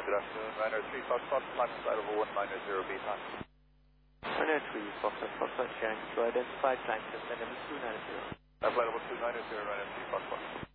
Good afternoon, Ryanair 3 Foxtrot, climb flight over 190 beta. Ryanair 3 Foxtrot, sharing to identify climb to level 290. Flight over 290, Ryanair 3 Foxtrot.